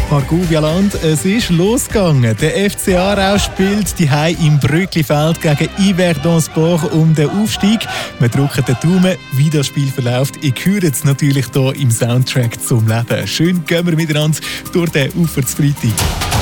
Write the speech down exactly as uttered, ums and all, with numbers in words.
Marco Vialand, es ist losgegangen. Der F C Aarau spielt die Hei im Brücklifeld gegen Yverdon Sport um den Aufstieg. Wir drücken den Daumen, wie das Spiel verläuft. Ich höre es natürlich hier im Soundtrack zum Leben. Schön gehen wir miteinander durch den Uferfreitag.